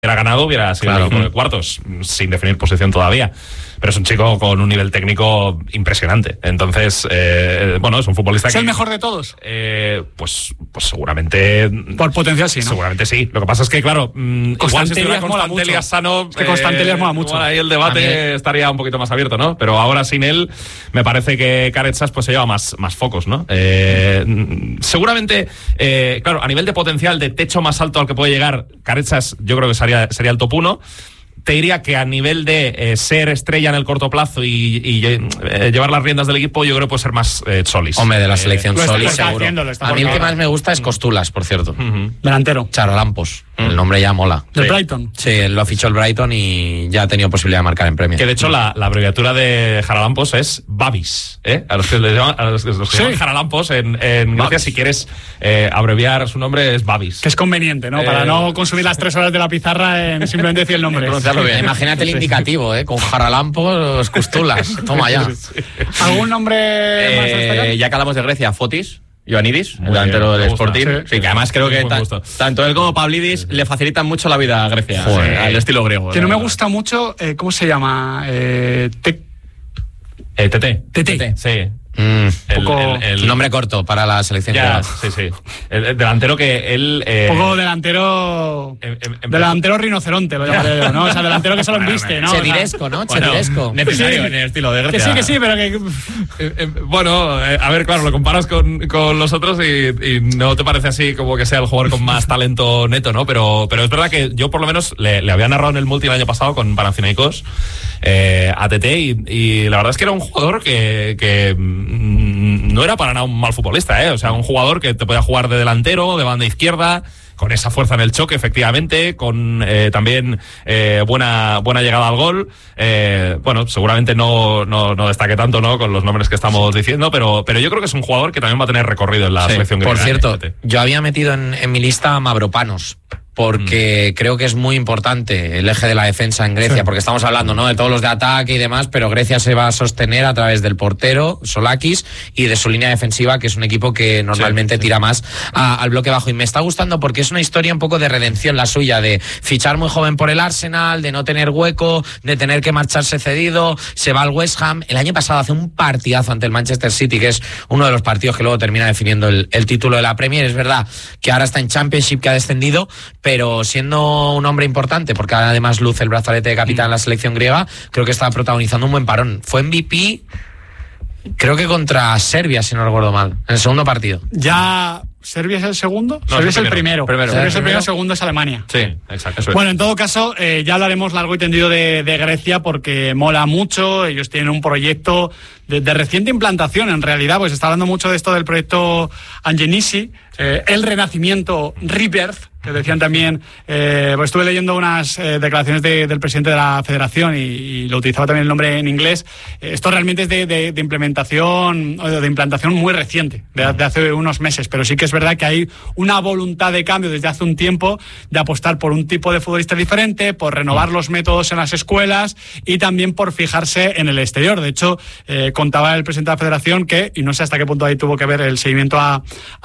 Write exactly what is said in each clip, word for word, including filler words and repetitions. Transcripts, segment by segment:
hubiera ganado, hubiera sido claro. el equipo de cuartos, sin definir posición todavía. Pero es un chico con un nivel técnico impresionante. Entonces, eh, bueno, es un futbolista ¿Es que... el mejor de todos? Eh, pues, pues seguramente... Por potencial sí, ¿no? Seguramente sí. Lo que pasa es que, claro, igual si estuviera Constantelias sano... Es que Constantelias eh, mola mucho. Igual ahí el debate estaría un poquito más abierto, ¿no? Pero ahora sin él, me parece que Caretsas pues se lleva más, más focos, ¿no? Eh, seguramente, eh, claro, a nivel de potencial, de techo más alto al que puede llegar, Caretsas yo creo que sería, sería el top uno. Te diría que a nivel de eh, ser estrella en el corto plazo y, y eh, llevar las riendas del equipo, yo creo que puede ser más eh, Solis. Hombre, de la selección eh, Solis, seguro. Haciendo, a mí el que más me gusta es Costulas, por cierto. Uh-huh. Delantero. Charalampos. Uh-huh. El nombre ya mola. ¿Del sí. Brighton? Sí, lo ha fichado el Brighton y ya ha tenido posibilidad de marcar en Premier. Que de hecho la, la abreviatura de Jaralampos es Babis, ¿eh? A los que les llaman, a los, los que sí. llaman Jaralampos en, en Grecia, si quieres eh, abreviar su nombre es Babis. Que es conveniente, ¿no? Eh, Para no consumir las tres horas de la pizarra en simplemente decir el nombre. Bien. Imagínate el indicativo, ¿eh? Con Jaralampos, Costulas. Toma ya. Sí. ¿Algún nombre eh, más destacado? Ya que hablamos de Grecia, Fotis. Ioannidis, el Muy delantero bien, del gusta, Sporting. sí, Sí, sí, que además sí, creo sí, que muy ta- gusto. tanto él como Pavlidis le facilitan mucho la vida a Grecia. Joder. eh, al estilo griego. Que no me verdad. gusta mucho, eh, ¿cómo se llama? Eh, te, Eh, Tete. Tete. Sí. Mm. El, Poco- el- el- Nombre corto para la selección. Ya, griega. sí, sí. El, el delantero que él... Eh, poco delantero... em- em- empezó- Delantero rinoceronte, lo llamaré yo, ¿no? O sea, delantero que solo embiste, ¿no? O sea, Chediresco, ¿no? Bueno, Chediresco. necesario Sí. en el estilo de que Grecia. sí, que sí, pero que... Eh, eh, bueno, eh, a ver, claro, lo comparas con, con los otros y, y no te parece así como que sea el jugador con más talento neto, ¿no? Pero, pero es verdad que yo por lo menos le, le había narrado en el multi el año pasado con Panathinaikos eh, a T T y, y la verdad es que era un jugador que, que mm, no era para nada un mal futbolista, ¿eh? O sea, un jugador que te podía jugar de delantero, de banda izquierda, con esa fuerza en el choque, efectivamente, con eh, también eh, buena buena llegada al gol. Eh, bueno, seguramente no, no, no destaque tanto, ¿no? Con los nombres que estamos diciendo, pero, pero yo creo que es un jugador que también va a tener recorrido en la Sí. selección Por griega, cierto, ¿eh? yo había metido en, en mi lista a Mavropanos, porque mm. creo que es muy importante el eje de la defensa en Grecia, sí. porque estamos hablando, ¿no?, de todos los de ataque y demás, pero Grecia se va a sostener a través del portero, Solakis, y de su línea defensiva, que es un equipo que normalmente sí, sí. tira más a, al bloque bajo. Y me está gustando porque es una historia un poco de redención la suya, de fichar muy joven por el Arsenal, de no tener hueco, de tener que marcharse cedido, se va al West Ham. El año pasado hace un partidazo ante el Manchester City, que es uno de los partidos que luego termina definiendo el, el título de la Premier. Es verdad que ahora está en Championship, que ha descendido, pero siendo un hombre importante, porque además luce el brazalete de capitán en la selección griega, creo que está protagonizando un buen parón. Fue M V P, creo que contra Serbia, si no recuerdo mal, en el segundo partido. Ya... ¿Serbia es el segundo? No, Serbia es el el primero. primero. Serbia primero. es el primero, segundo es Alemania. Sí, exacto. Eso es. Bueno, en todo caso, eh, ya hablaremos largo y tendido de, de Grecia porque mola mucho. Ellos tienen un proyecto de, de reciente implantación, en realidad, pues está hablando mucho de esto del proyecto Angenisi, eh, el renacimiento Rebirth, que decían también, eh, pues estuve leyendo unas eh, declaraciones de, del presidente de la federación y, y lo utilizaba también el nombre en inglés. Eh, esto realmente es de, de, de implementación, de implantación muy reciente, de, de hace unos meses, pero sí que es verdad que hay una voluntad de cambio desde hace un tiempo de apostar por un tipo de futbolista diferente, por renovar los métodos en las escuelas y también por fijarse en el exterior. De hecho, eh, contaba el presidente de la federación que, y no sé hasta qué punto ahí tuvo que ver el seguimiento a,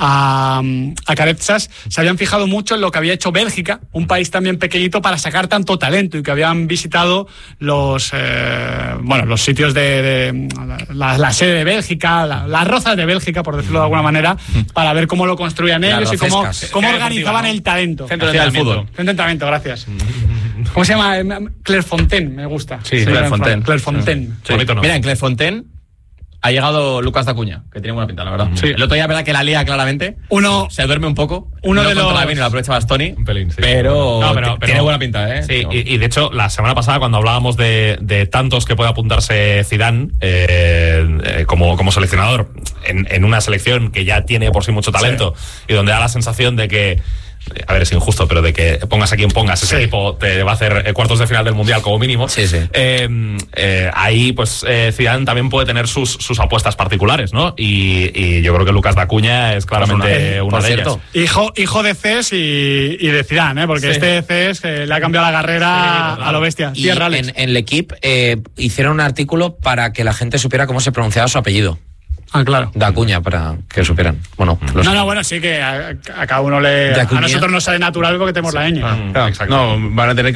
a, a Caretsas, se habían fijado mucho en lo que había hecho Bélgica, un país también pequeñito, para sacar tanto talento, y que habían visitado los eh, bueno los sitios de, de la, la sede de Bélgica, la, las rozas de Bélgica, por decirlo de alguna manera, para ver cómo lo construían ellos y cómo, cómo organizaban el talento. Centro de entrenamiento. Centro de entrenamiento, gracias. ¿Cómo se llama? Clairefontaine, me gusta. Sí, Clairefontaine. Clairefontaine. Sí. Bonito, ¿no? Mira, en Clairefontaine ha llegado Lucas Dacuña, que tiene buena pinta, la verdad. Sí. El otro día, la verdad, que la lía claramente. Uno, se duerme un poco. Uno no de los... bien y lo aprovecha Bastoni. Un pelín, sí. Pero, No, pero- tiene pero- buena pinta, ¿eh? Sí, y, y de hecho, la semana pasada, cuando hablábamos de, de tantos que puede apuntarse Zidane eh, eh, como, como seleccionador en, en una selección que ya tiene por sí mucho talento, sí. y donde da la sensación de que, a ver, es injusto, pero de que pongas a quien pongas, ese Sí. equipo te va a hacer eh, cuartos de final del Mundial como mínimo. Sí, sí. Eh, eh, ahí, pues, eh, Zidane también puede tener sus, sus apuestas particulares, ¿no? Y, y yo creo que Lucas Dacuña es claramente Eh, una por de cierto. ellas. hijo, hijo de Cés y, y de Zidane, ¿eh? Porque Sí. este Cés eh, le ha cambiado la carrera Sí, a lo bestia. Y Tierra, en, Alex. en L'Equipe eh, hicieron un artículo para que la gente supiera cómo se pronunciaba su apellido. Ah, claro. Da Cuña, para que supieran. Bueno, los... No, no, bueno, sí que a, a cada uno le... De A Acuña. nosotros nos sale natural porque tenemos la ñ. Ah, Claro, exacto. no, van a tener